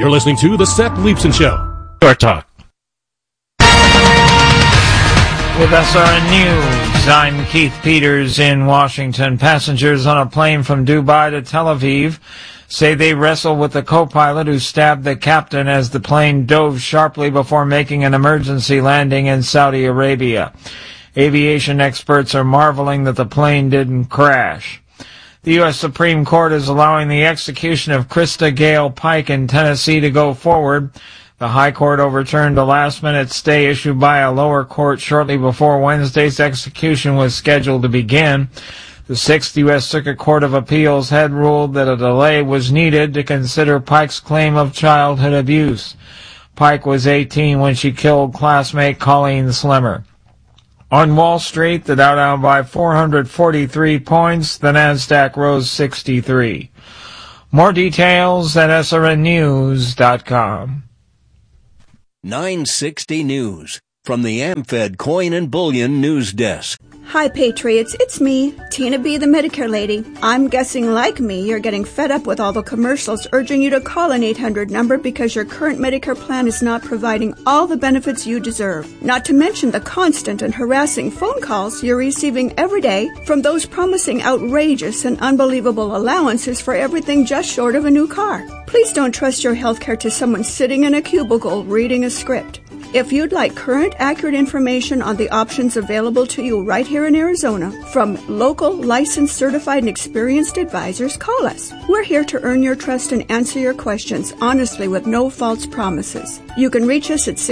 You're listening to The Seth Leibson Show. Short Talk. With SRN News, I'm Keith Peters in Washington. Passengers on a plane from Dubai to Tel Aviv say they wrestled with the co-pilot who stabbed the captain as the plane dove sharply before making an emergency landing in Saudi Arabia. Aviation experts are marveling that the plane didn't crash. The U.S. Supreme Court is allowing the execution of Krista Gale Pike in Tennessee to go forward. The High Court overturned a last-minute stay issued by a lower court shortly before Wednesday's execution was scheduled to begin. The 6th U.S. Circuit Court of Appeals had ruled that a delay was needed to consider Pike's claim of childhood abuse. Pike was 18 when she killed classmate Colleen Slimmer. On Wall Street, the Dow down by 443 points, the Nasdaq rose 63. More details at srnnews.com. 960 News from the AmFed Coin and Bullion News Desk. Hi, Patriots. It's me, Tina B., the Medicare lady. I'm guessing, like me, you're getting fed up with all the commercials urging you to call an 800 number because your current Medicare plan is not providing all the benefits you deserve. Not to mention the constant and harassing phone calls you're receiving every day from those promising outrageous and unbelievable allowances for everything just short of a new car. Please don't trust your health care to someone sitting in a cubicle reading a script. If you'd like current, accurate information on the options available to you right here in Arizona from local, licensed, certified, and experienced advisors, call us. We're here to earn your trust and answer your questions honestly with no false promises. You can reach us at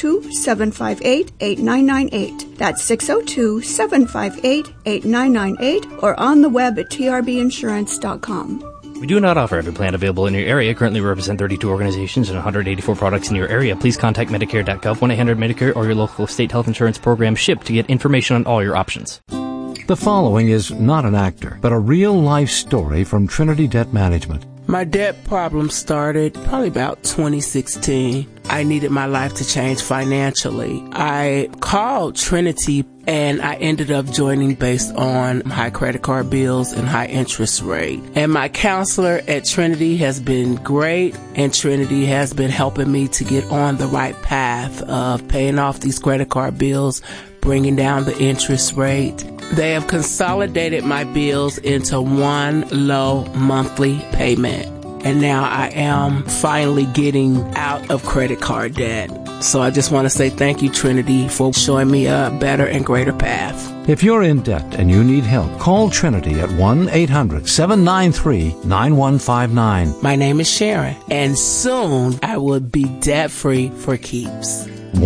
602-758-8998. That's 602-758-8998 or on the web at trbinsurance.com. We do not offer every plan available in your area. Currently, we represent 32 organizations and 184 products in your area. Please contact Medicare.gov, 1-800-MEDICARE, or your local state health insurance program SHIP to get information on all your options. The following is not an actor, but a real-life story from Trinity Debt Management. My debt problem started probably about 2016. I needed my life to change financially. I called Trinity and I ended up joining based on high credit card bills and high interest rate. And my counselor at Trinity has been great, and Trinity has been helping me to get on the right path of paying off these credit card bills, bringing down the interest rate. They have consolidated my bills into one low monthly payment. And now I am finally getting out of credit card debt. So I just want to say thank you, Trinity, for showing me a better and greater path. If you're in debt and you need help, call Trinity at 1-800-793-9159. My name is Sharon, and soon I will be debt-free for keeps.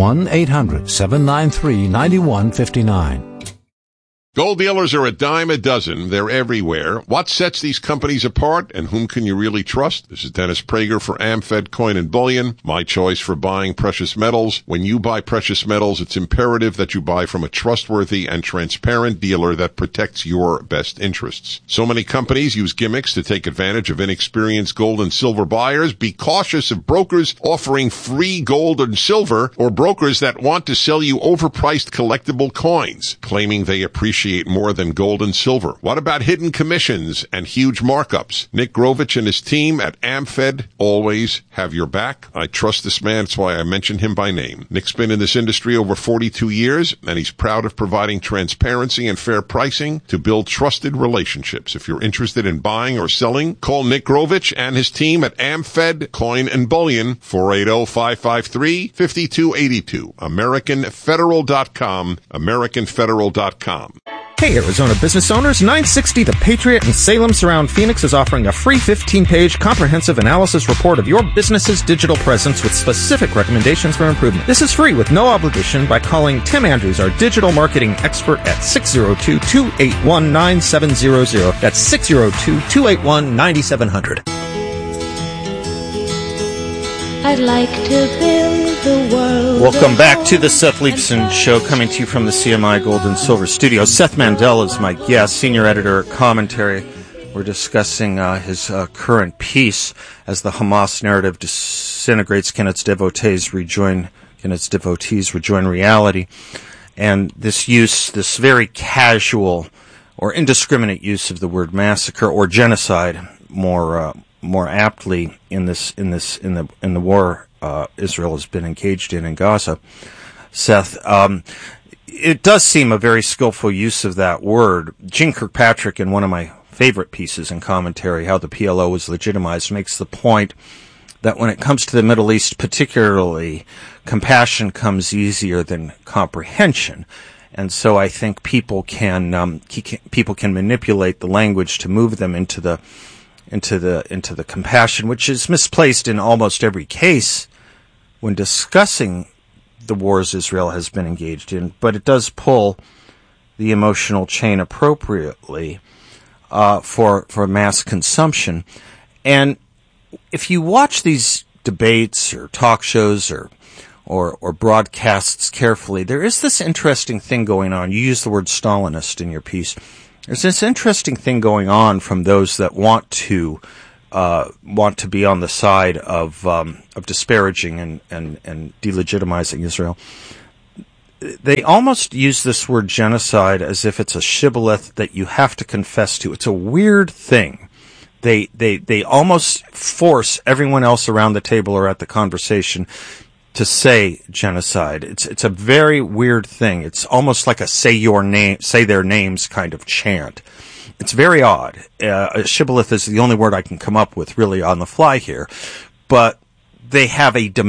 1-800-793-9159. Gold dealers are a dime a dozen. They're everywhere. What sets these companies apart, and whom can you really trust? This is Dennis Prager for AmFed Coin and Bullion, my choice for buying precious metals. When you buy precious metals, it's imperative that you buy from a trustworthy and transparent dealer that protects your best interests. So many companies use gimmicks to take advantage of inexperienced gold and silver buyers. Be cautious of brokers offering free gold and silver, or brokers that want to sell you overpriced collectible coins, claiming they appreciate more than gold and silver. What about hidden commissions and huge markups? Nick Grovich and his team at AmFed always have your back. I trust this man. That's why I mention him by name. Nick's been in this industry over 42 years, and he's proud of providing transparency and fair pricing to build trusted relationships. If you're interested in buying or selling, call Nick Grovich and his team at AmFed Coin and Bullion, 480-553-5282. AmericanFederal.com, AmericanFederal.com. Hey, Arizona business owners, 960 The Patriot in Salem Surround Phoenix is offering a free 15-page comprehensive analysis report of your business's digital presence with specific recommendations for improvement. This is free with no obligation by calling Tim Andrews, our digital marketing expert, at 602-281-9700. That's 602-281-9700. I'd like to build the world. Welcome back to the Seth Leibson Show, coming to you from the CMI Gold and Silver Studio. Seth Mandel is my guest, senior editor at Commentary. We're discussing his current piece as the Hamas narrative disintegrates. Can its devotees rejoin reality? And this very casual or indiscriminate use of the word massacre or genocide, more more aptly in the war Israel has been engaged in Gaza, Seth. It does seem a very skillful use of that word. Gene Kirkpatrick, in one of my favorite pieces in commentary, How the PLO was Legitimized, makes the point that when it comes to the Middle East particularly, compassion comes easier than comprehension. And so I think people can manipulate the language to move them into the compassion, which is misplaced in almost every case when discussing the wars Israel has been engaged in, but it does pull the emotional chain appropriately for mass consumption. And if you watch these debates or talk shows or broadcasts carefully, there is this interesting thing going on. You use the word Stalinist in your piece. There's this interesting thing going on from those that want to be on the side of disparaging and delegitimizing Israel. They almost use this word genocide as if it's a shibboleth that you have to confess to. It's a weird thing. They almost force everyone else around the table or at the conversation to say genocide. It's a very weird thing. It's almost like a say their names kind of chant. It's very odd. A shibboleth is the only word I can come up with really on the fly here, but they have a